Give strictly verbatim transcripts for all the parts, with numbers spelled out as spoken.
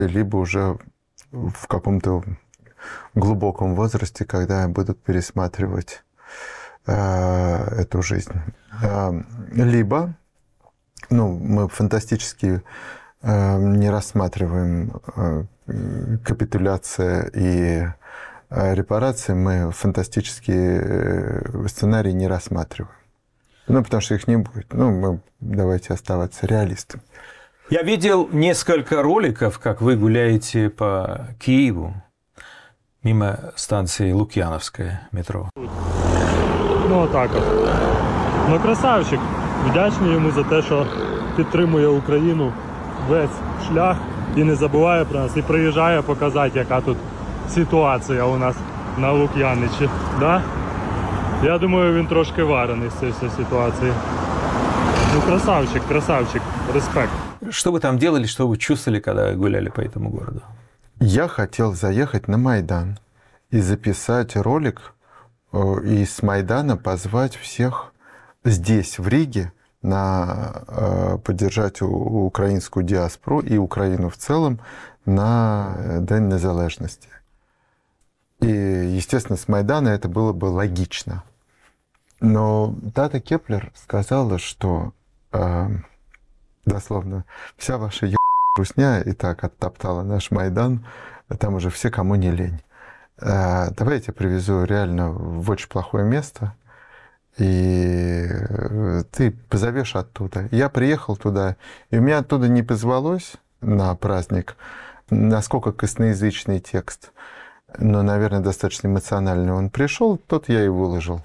либо уже в каком-то глубоком возрасте, когда будут пересматривать э, эту жизнь. Э, либо, ну, мы фантастически э, не рассматриваем э, капитуляция и э, репарации, мы фантастические сценарии не рассматриваем. Ну, потому что их не будет. Ну, мы давайте оставаться реалистами. Я видел несколько роликов, как вы гуляете по Киеву, мимо станции Лук'яновская метро. Ну, отак от. Ну, красавчик. Вдячний йому за те, що підтримує Україну весь шлях і не забуває про нас, і приїжджає показати, яка тут ситуація у нас на Лук'яничі. Да? Я думаю, він трошки варений з цієї ситуації. Ну, красавчик, красавчик. Респект. Что вы там делали, что вы чувствовали, когда гуляли по этому городу? Я хотел заехать на Майдан и записать ролик, и с Майдана позвать всех здесь, в Риге, на поддержать украинскую диаспору и Украину в целом на День незалежности. И, естественно, с Майдана это было бы логично. Но Тата Кеплер сказала, что э, дословно вся ваша русня и так оттоптала наш Майдан, там уже все, кому не лень. Э, давай я тебя привезу реально в очень плохое место, и ты позовешь оттуда. Я приехал туда, и у меня оттуда не позвалось на праздник, насколько косноязычный текст, но, наверное, достаточно эмоциональный он пришел, тот я и выложил.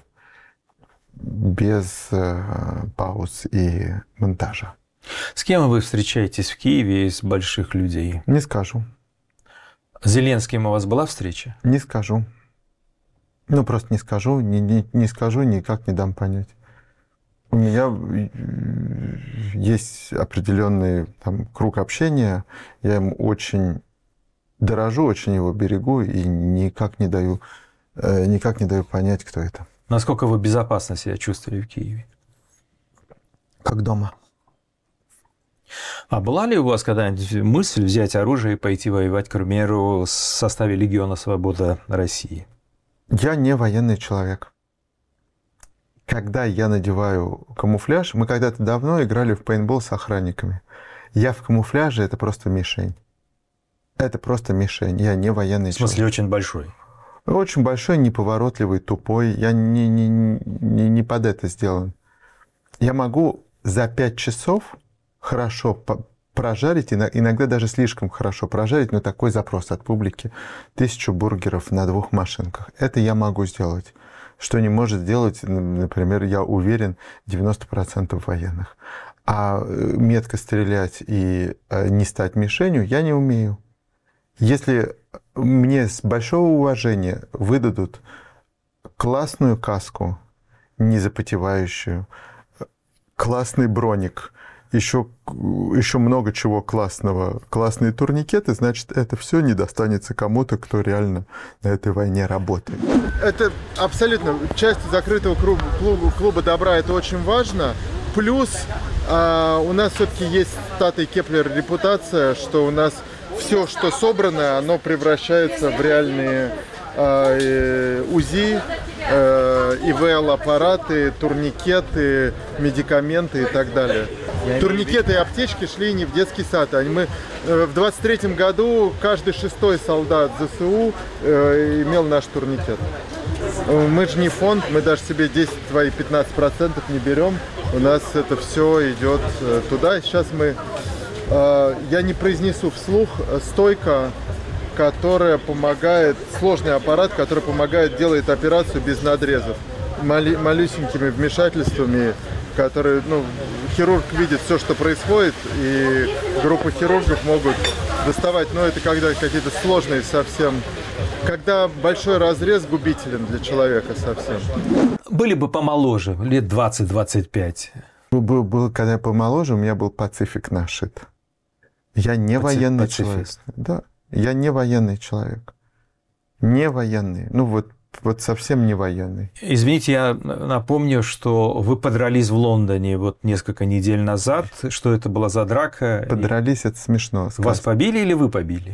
Без э, пауз и монтажа. С кем вы встречаетесь в Киеве из больших людей? Не скажу. С Зеленским у вас была встреча? Не скажу. Ну, просто не скажу, не, не, не скажу, никак не дам понять. У меня есть определенный там, круг общения, я им очень дорожу, очень его берегу и никак не даю, э, никак не даю понять, кто это. Насколько вы безопасно себя чувствовали в Киеве? Как дома. А была ли у вас когда-нибудь мысль взять оружие и пойти воевать, к примеру, в составе Легиона Свобода России? Я не военный человек. Когда я надеваю камуфляж, мы когда-то давно играли в пейнтбол с охранниками. Я в камуфляже, это просто мишень. Это просто мишень. Я не военный человек. В смысле, человек. Очень большой? Очень большой, неповоротливый, тупой. Я не, не, не, не под это сделан. Я могу за пять часов хорошо прожарить, иногда даже слишком хорошо прожарить, но такой запрос от публики. Тысячу бургеров на двух машинках. Это я могу сделать. Что не может сделать, например, я уверен, девяносто процентов военных. А метко стрелять и не стать мишенью я не умею. Если мне с большого уважения выдадут классную каску, не запотевающую, классный броник, еще, еще много чего классного, классные турникеты, значит, это все не достанется кому-то, кто реально на этой войне работает. Это абсолютно часть закрытого клуба, клуба, клуба добра, это очень важно. Плюс а, у нас все-таки есть с Татой Кеплер репутация, что у нас все, что собрано, оно превращается в реальные э, УЗИ, э, ИВЛ-аппараты, турникеты, медикаменты и так далее. Турникеты и аптечки шли не в детский сад. Мы, э, в двадцать третьем году каждый шестой солдат ЗСУ э, имел наш турникет. Мы же не фонд, мы даже себе десять-пятнадцать процентов не берем. У нас это все идет туда. Сейчас мы... Я не произнесу вслух, стойка, которая помогает, сложный аппарат, который помогает, делает операцию без надрезов, мали, малюсенькими вмешательствами, которые, ну, хирург видит все, что происходит, и группа хирургов могут доставать, но это когда какие-то сложные совсем, когда большой разрез губителен для человека совсем. Были бы помоложе, лет двадцать-двадцать пять. Был, был, когда я помоложе, у меня был пацифик нашит. Я не Паци... военный Пацифист. человек. Да, я не военный человек. Не военный. Ну вот, вот совсем не военный. Извините, я напомню, что вы подрались в Лондоне вот несколько недель назад. Что это была за драка? Подрались, это смешно. Вас побили или вы побили?